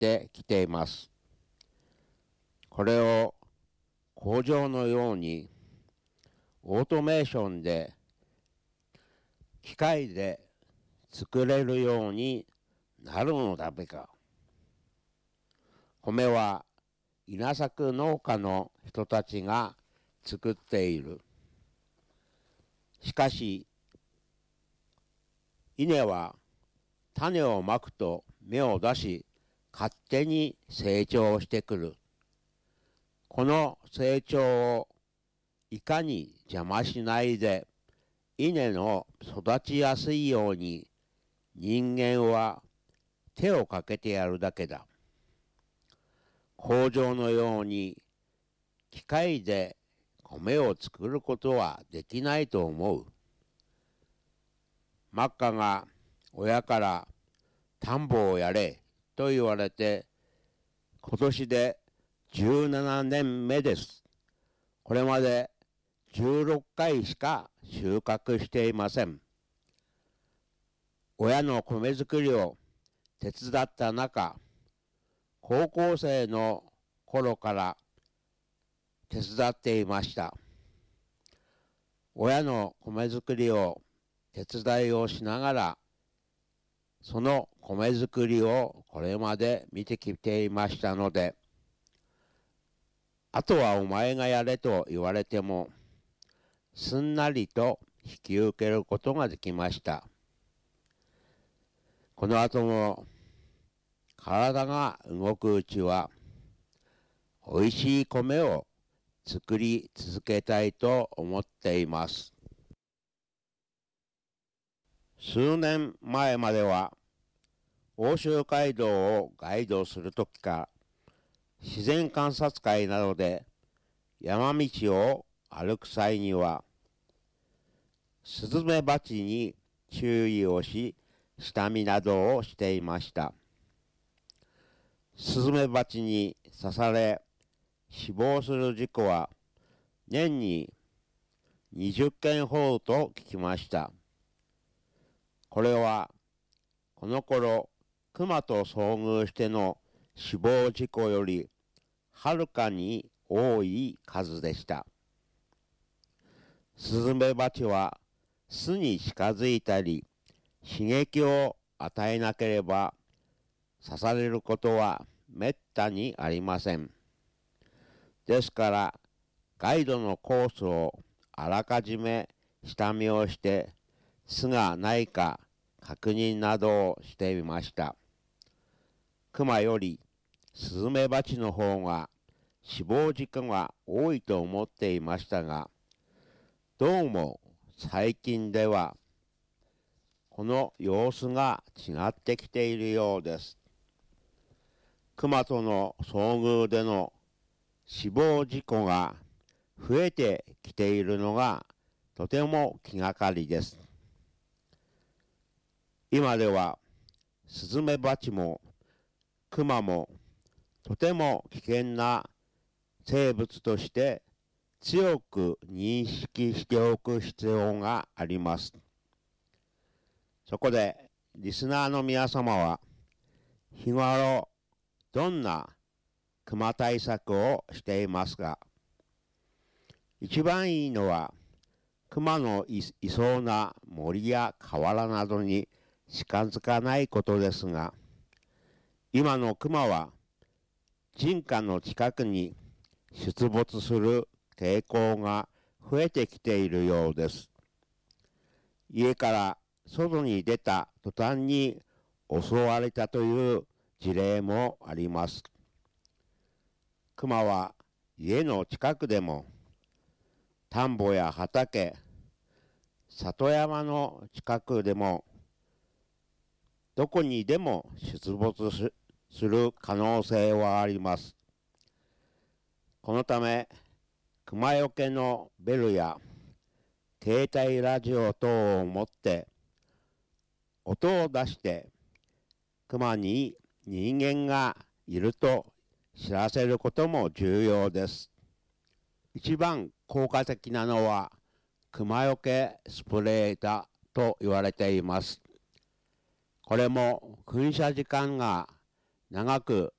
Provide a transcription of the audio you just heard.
ってきています。これを工場のようにオートメーションで機械で作れるようになるのだべか。米は稲作農家の人たちが作っている。しかし稲は種をまくと芽を出し勝手に成長してくる。この成長をいかに邪魔しないで稲の育ちやすいように人間は手をかけてやるだけだ。工場のように機械で米を作ることはできないと思う。マッカが親から田んぼをやれと言われて今年で17年目です。これまで16回しか収穫していません。親の米作りを手伝った中、高校生の頃から手伝っていました。親の米作りを手伝いをしながら、その米作りをこれまで見てきていましたので、あとはお前がやれと言われても、すんなりと引き受けることができました。この後も体が動くうちは、おいしい米を作り続けたいと思っています。数年前までは、奥州街道をガイドするときか、自然観察会などで山道を歩く際には、スズメバチに注意をし、下見などをしていました。スズメバチに刺され死亡する事故は年に20件ほどと聞きました。これはこの頃熊と遭遇しての死亡事故よりはるかに多い数でした。スズメバチは巣に近づいたり刺激を与えなければ刺されることはめったにありません。ですからガイドのコースをあらかじめ下見をして巣がないか確認などをしてみました。クマよりスズメバチの方が死亡事故が多いと思っていましたが、どうも最近ではこの様子が違ってきているようです。クマとの遭遇での死亡事故が増えてきているのがとても気がかりです。今ではスズメバチもクマもとても危険な生物として強く認識しておく必要があります。そこでリスナーの皆様は日頃どんなクマ対策をしていますか？一番いいのはクマのいそうな森や河原などに近づかないことですが、今のクマは人家の近くに出没する傾向が増えてきているようです。家から外に出た途端に襲われたという事例もあります。クマは家の近くでも田んぼや畑、里山の近くでもどこにでも出没する可能性はあります。このためクマよけのベルや携帯ラジオ等を持って音を出してクマに人間がいると知らせることも重要です。一番効果的なのはクマよけスプレーだと言われています。これも噴射時間が長く